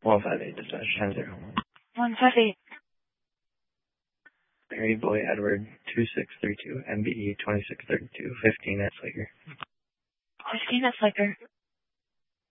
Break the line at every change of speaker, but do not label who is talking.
158 dispatch, 10-0.
158.
Mary Boy Edward, 2632, MBE 2632, 15 at Slaker.
15 at Slaker.